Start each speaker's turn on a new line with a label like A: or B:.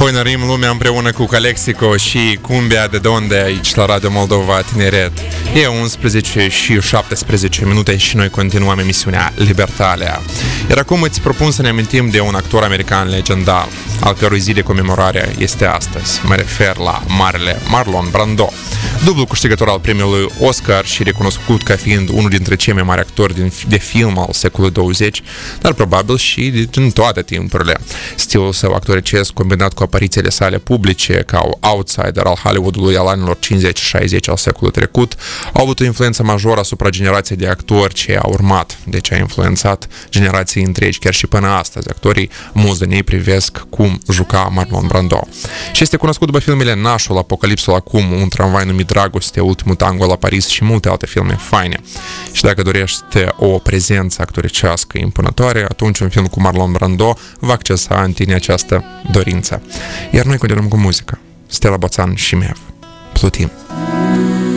A: Hoinărim lumea împreună cu Calexico și Cumbia de Donde aici la Radio Moldova Tineret. E 11 și 17 minute și noi continuăm emisiunea Libertalia. Iar acum îți propun să ne amintim de un actor american legendar, al cărui zi de comemorare este astăzi. Mă refer la marele Marlon Brando, dublu câștigător al premiului Oscar și recunoscut ca fiind unul dintre cei mai mari actori de film al secolului 20, dar probabil și din toate timpurile. Stilul său actoricesc, combinat cu aparițiile sale publice ca outsider al Hollywoodului al anilor 50-60 al secolului trecut, au avut o influență majoră asupra generației de actori ce a urmat, deci a influențat generații întregi, chiar și până astăzi. Actorii mulți din ei privesc cum juca Marlon Brando. Și este cunoscut după filmele Nașul, Apocalipsul acum, Un tramvai numit Dragoste, Ultimul tango la Paris și multe alte filme faine. Și dacă dorești o prezență actoricească impunătoare, atunci un film cu Marlon Brando va accesa în tine această dorință. Iar noi continuăm cu muzica. Stella Boțan și Mev. Plutim.